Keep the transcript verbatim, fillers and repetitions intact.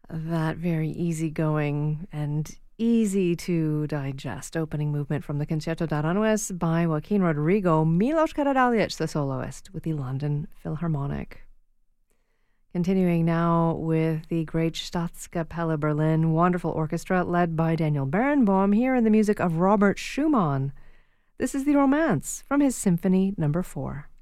That very easygoing and easy to digest opening movement from the Concerto d'Aranjuez by Joaquin Rodrigo, Milos Karadzic, the soloist, with the London Philharmonic. Continuing now with the great Staatskapelle Berlin Wonderful Orchestra led by Daniel Barenboim here in the music of Robert Schumann. This is the Romance from his Symphony Number Four.